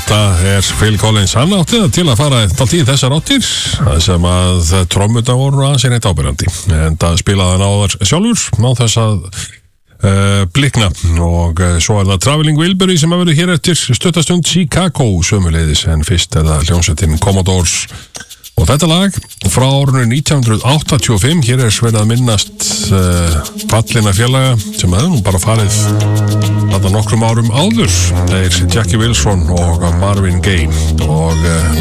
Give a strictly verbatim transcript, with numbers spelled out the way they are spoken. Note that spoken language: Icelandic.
Þetta er Phil Collins, hann átti það til að fara allt í þessar áttir sem að trommuta voru að sér eitt ábyrjandi en það spilaði hann á þar sjálfur á þess að uh, blikna og uh, svo er það Traveling Wilbury sem að verður hér eftir stuttastund Chicago sömuleiðis en fyrst er það hljómsveitin Commodores og þetta lag frá árinu nítján hundruð áttatíu og fimm hér er verið að minnast uh, fallina félaga sem hefur nú bara farið þarna nokkrum árum áður þeir Jackie Wilson og Marvin Gaye og uh,